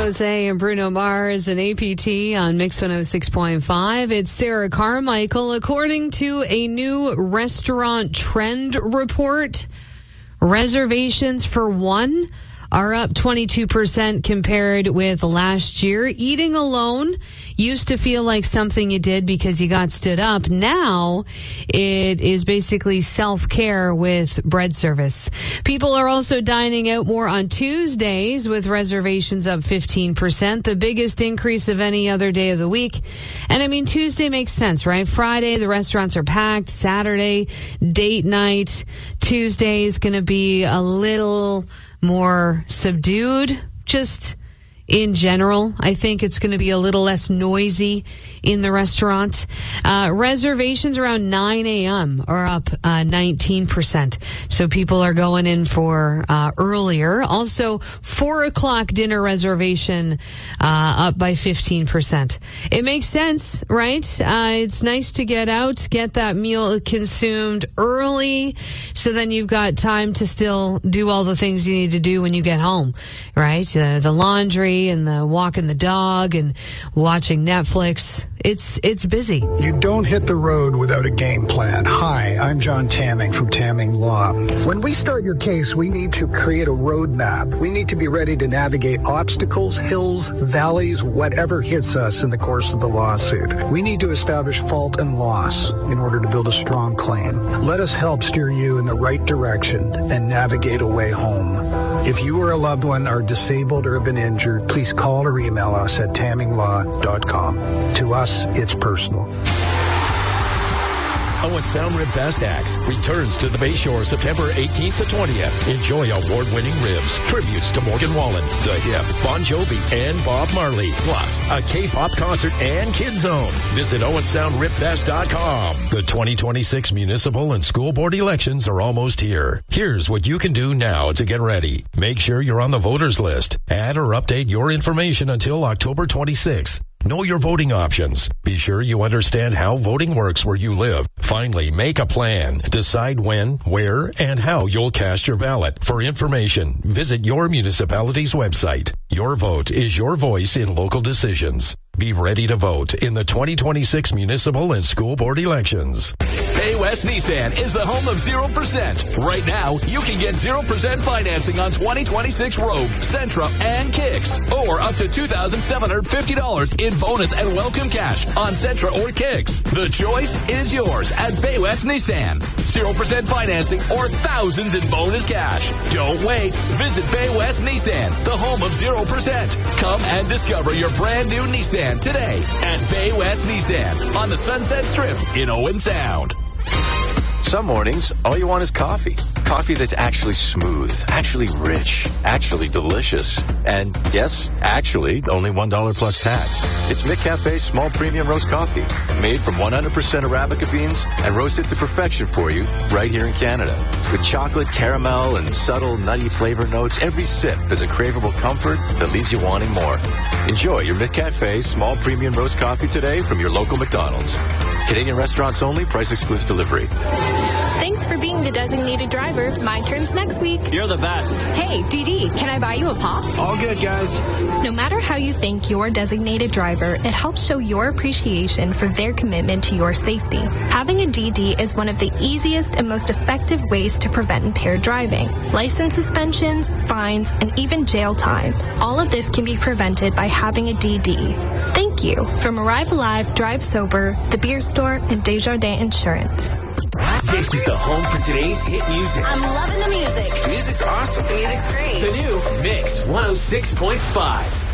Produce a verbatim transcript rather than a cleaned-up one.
Jose and Bruno Mars and A P T on Mix one oh six point five. It's Sarah Carmichael. According to a new restaurant trend report, reservations for one are up twenty-two percent compared with last year. Eating alone used to feel like something you did because you got stood up. Now it is basically self-care with bread service. People are also dining out more on Tuesdays with reservations up fifteen percent, the biggest increase of any other day of the week. And I mean, Tuesday makes sense, right? Friday, the restaurants are packed. Saturday, date night. Tuesday is going to be a little more subdued, just in general. I think it's going to be a little less noisy in the restaurant. Uh, reservations around nine a.m. are up uh, nineteen percent. So people are going in for uh, earlier. Also, four o'clock dinner reservation uh, up by fifteen percent. It makes sense, right? Uh, it's nice to get out, get that meal consumed early, so then you've got time to still do all the things you need to do when you get home, right? Uh, the laundry and the walking the dog and watching Netflix. It's it's busy. You don't hit the road without a game plan. Hi, I'm John Tamming from Tamming Law. When we start your case, we need to create a roadmap. We need to be ready to navigate obstacles, hills, valleys, whatever hits us in the course of the lawsuit. We need to establish fault and loss in order to build a strong claim. Let us help steer you in the right direction and navigate a way home. If you or a loved one are disabled or have been injured, please call or email us at tamming law dot com. To us, it's personal. Owen Sound Rib Fest Acts returns to the Bayshore September eighteenth to twentieth. Enjoy award-winning ribs, tributes to Morgan Wallen, The Hip, Bon Jovi, and Bob Marley, plus a K-pop concert and Kids Zone. Visit owen sound rib fest dot com. The twenty twenty-six municipal and school board elections are almost here. Here's what you can do now to get ready. Make sure you're on the voters list. Add or update your information until October twenty-sixth. Know your voting options. Be sure you understand how voting works where you live. Finally, make a plan. Decide when, where, and how you'll cast your ballot. For information, visit your municipality's website. Your vote is your voice in local decisions. Be ready to vote in the twenty twenty-six municipal and school board elections. Bay West Nissan is the home of zero percent. Right now, you can get zero percent financing on twenty twenty-six Rogue, Sentra, and Kicks. Or up to two thousand seven hundred fifty dollars in bonus and welcome cash on Sentra or Kicks. The choice is yours at Bay West Nissan. zero percent financing or thousands in bonus cash. Don't wait. Visit Bay West Nissan, the home of zero percent. Come and discover your brand new Nissan today at Bay West Nissan on the Sunset Strip in Owen Sound. Some mornings, all you want is coffee. Coffee that's actually smooth, actually rich, actually delicious. And yes, actually, only one dollar plus tax. It's McCafe's small premium roast coffee, made from one hundred percent Arabica beans and roasted to perfection for you right here in Canada. With chocolate, caramel, and subtle nutty flavor notes, every sip is a craveable comfort that leaves you wanting more. Enjoy your McCafe small premium roast coffee today from your local McDonald's. Canadian restaurants only. Price excludes delivery. Thanks for being the designated driver. My turn's next week. You're the best. Hey, D D, can I buy you a pop? All good, guys. No matter how you thank your designated driver, it helps show your appreciation for their commitment to your safety. Having a D D is one of the easiest and most effective ways to prevent impaired driving. License suspensions, fines, and even jail time. All of this can be prevented by having a D D. Thank you. From Arrive Alive, Drive Sober, The Beer Store, and Desjardins Insurance. This is the home for today's hit music. I'm loving the music. Music's awesome. The music's great. The new Mix one oh six point five.